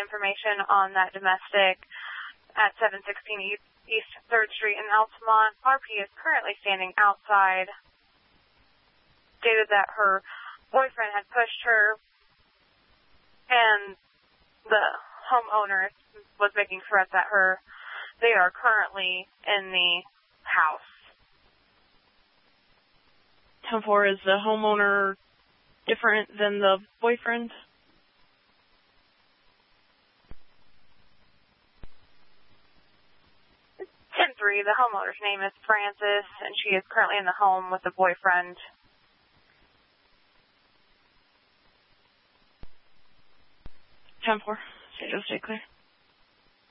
information on that domestic at 716 East 3rd Street in Altamont. RP is currently standing outside. Stated that her boyfriend had pushed her and the homeowner was making threats at her. They are currently in the house. 10-4, is the homeowner different than the boyfriend? The homeowner's name is Frances, and she is currently in the home with the boyfriend. 10-4, stay clear.